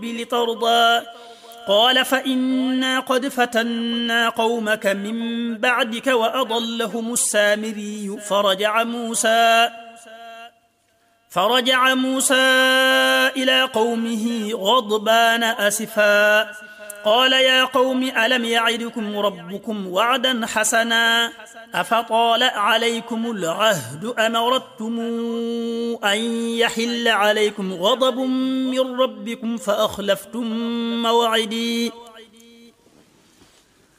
لترضى قال فإنا قد فتنا قومك من بعدك وأضلهم السامري فرجع موسى إلى قومه غضبان أسفا قال يا قوم ألم يعدكم ربكم وعدا حسنا أفطال عليكم العهد أم أردتم أن يحل عليكم غضب من ربكم فأخلفتم موعدي